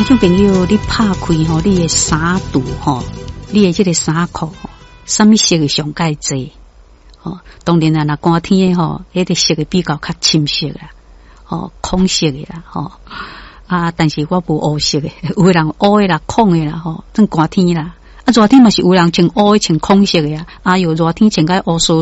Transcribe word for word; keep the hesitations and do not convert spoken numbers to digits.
听众朋友，你拍开吼，你的衫肚吼，你的这个衫裤吼，什么色的上介济？哦，当然啦，那寒天的吼，迄个色的比较较深色啦，哦，空色的啦，吼啊，但是我无乌色的，有的人乌的啦，空的啦，吼，正寒天啦，啊，热天嘛是有人穿乌的，穿空色的啊，啊，有热天穿个乌素。